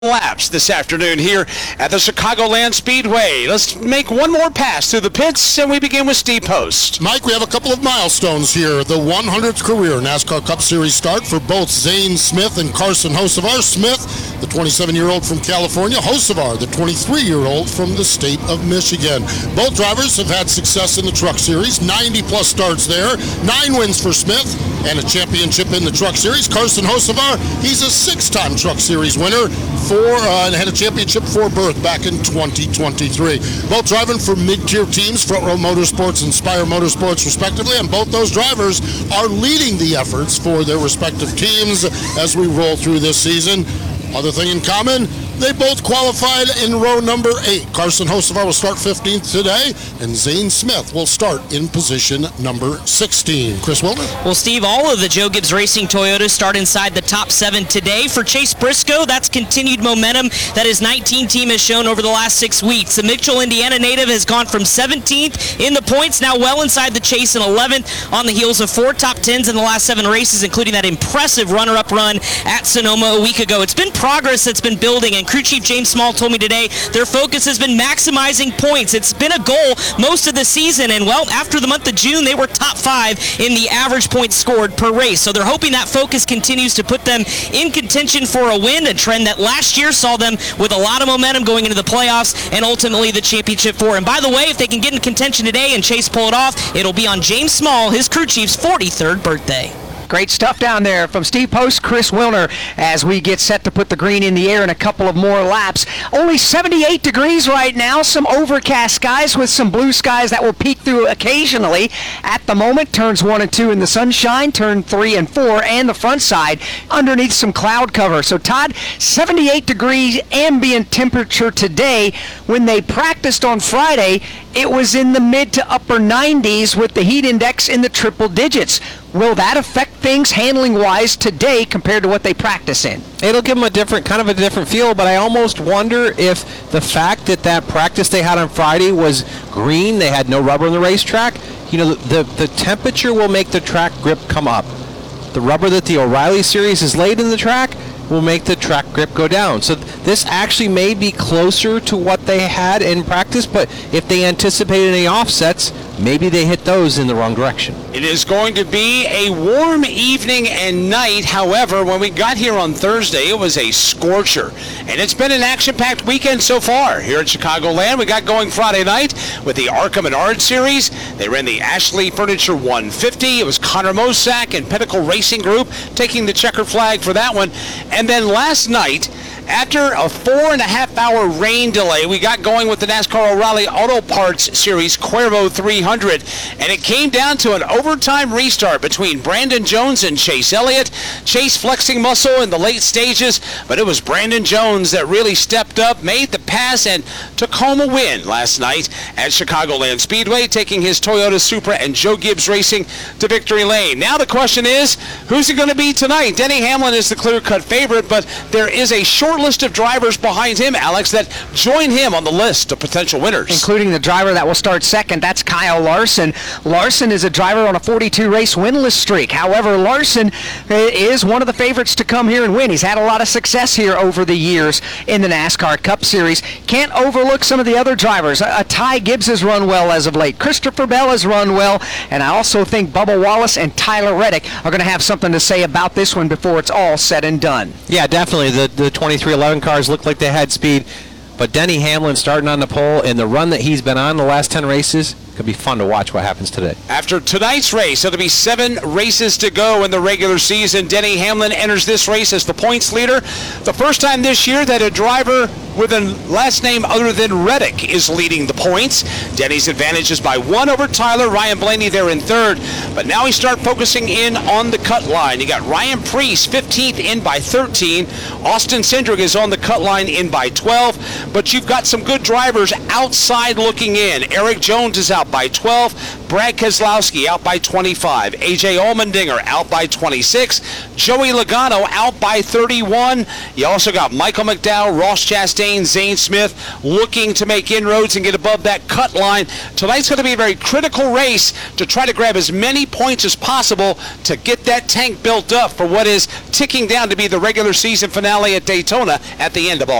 laps this afternoon here at the Chicagoland Speedway. Let's make one more pass through the pits, and we begin with Steve Post. Mike, we have a couple of milestones here. The 100th career NASCAR Cup Series start for both Zane Smith and Carson Hocevar. Smith, the 27-year-old from California. Hocevar, the 23-year-old from the state of Michigan. Both drivers have had success in the Truck Series. 90-plus starts there. 9 wins for Smith and a championship in the Truck Series. Carson Hocevar, he's a 6-time Truck Series winner. And had a championship for Berth back in 2023. Both driving for mid-tier teams, Front Row Motorsports and Spire Motorsports respectively, and both those drivers are leading the efforts for their respective teams as we roll through this season. Other thing in common, they both qualified in row number 8. Carson Hocevar will start 15th today, and Zane Smith will start in position number 16. Chris Wilmer? Well, Steve, all of the Joe Gibbs Racing Toyotas start inside the top 7 today. For Chase Briscoe, that's continued momentum that his 19 team has shown over the last 6 weeks. The Mitchell, Indiana native has gone from 17th in the points, now well inside the chase in 11th on the heels of 4 top 10s in the last 7 races, including that impressive runner-up run at Sonoma a week ago. It's been progress that's been building, and Crew Chief James Small told me today their focus has been maximizing points. It's been a goal most of the season, and well, after the month of June, they were top 5 in the average points scored per race. So they're hoping that focus continues to put them in contention for a win, a trend that last year saw them with a lot of momentum going into the playoffs and ultimately the championship four. And by the way, if they can get in contention today and Chase pull it off, it'll be on James Small, his crew chief's 43rd birthday. Great stuff down there from Steve Post, Chris Wilner, as we get set to put the green in the air in a couple of more laps. Only 78 degrees right now, some overcast skies with some blue skies that will peek through occasionally. At the moment, turns 1 and 2 in the sunshine, turn 3 and 4, and the front side underneath some cloud cover. So Todd, 78 degrees ambient temperature today. When they practiced on Friday, it was in the mid to upper 90s with the heat index in the triple digits. Will that affect things handling-wise today compared to what they practice in? It'll give them a different feel, but I almost wonder if the fact that practice they had on Friday was green, they had no rubber on the racetrack, the temperature will make the track grip come up. The rubber that the O'Reilly Series has laid in the track will make the track grip go down. So this actually may be closer to what they had in practice, but if they anticipated any offsets, maybe they hit those in the wrong direction. It is going to be a warm evening and night. However, when we got here on Thursday, it was a scorcher. And it's been an action-packed weekend so far here at Chicagoland. We got going Friday night with the Arkham and Ard Series. They ran the Ashley Furniture 150. It was Connor Mosack and Pinnacle Racing Group taking the checker flag for that one. And then last night, after a 4.5-hour rain delay, we got going with the NASCAR O'Reilly Auto Parts Series Cuervo 300, and it came down to an overtime restart between Brandon Jones and Chase Elliott. Chase flexing muscle in the late stages, but it was Brandon Jones that really stepped up, made the pass, and took home a win last night at Chicagoland Speedway, taking his Toyota Supra and Joe Gibbs Racing to victory lane. Now the question is, who's it going to be tonight? Denny Hamlin is the clear-cut favorite, but there is a short list of drivers behind him, Alex, that join him on the list of potential winners. Including the driver that will start second, that's Kyle Larson. Larson is a driver on a 42-race winless streak. However, Larson is one of the favorites to come here and win. He's had a lot of success here over the years in the NASCAR Cup Series. Can't overlook some of the other drivers. Ty Gibbs has run well as of late. Christopher Bell has run well, and I also think Bubba Wallace and Tyler Reddick are going to have something to say about this one before it's all said and done. Yeah, definitely. The 2311 cars looked like they had speed, but Denny Hamlin starting on the pole, and the run that he's been on the last 10 races, could be fun to watch what happens today. After tonight's race, there'll be 7 races to go in the regular season. Denny Hamlin enters this race as the points leader. The first time this year that a driver with a last name other than Reddick is leading the points. Denny's advantage is by 1 over Tyler. Ryan Blaney there in 3rd. But now we start focusing in on the cut line. You got Ryan Preece 15th in by 13. Austin Cindric is on the cut line in by 12. But you've got some good drivers outside looking in. Eric Jones is out by 12. Brad Keselowski out by 25. AJ Allmendinger out by 26. Joey Logano out by 31. You also got Michael McDowell, Ross Chastain, Zane Smith looking to make inroads and get above that cut line. Tonight's going to be a very critical race to try to grab as many points as possible to get that tank built up for what is ticking down to be the regular season finale at Daytona at the end of August.